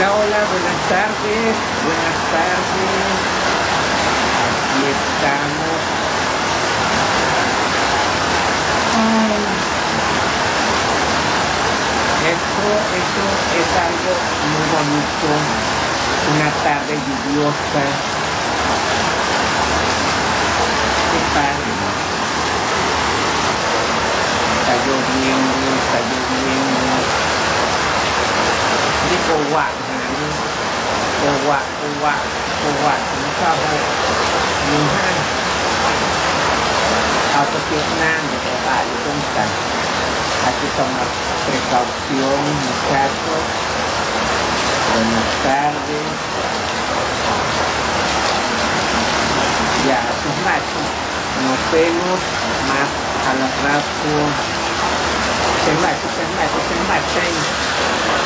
Hola, hola, buenas tardes, buenas tardes. Aquí estamos. Ay, eso es algo muy bonito. Una tarde lluviosa. Qué padre, ¿no? Está lloviendo, está lloviendo. Digo, guau, guau, no sabe. Autogestionando de trabalho, ¿cómo están? Aquí toma precaución, muchachos. Buenas tardes. Ya, sus machos. Nos vemos más a la rato. Se mate,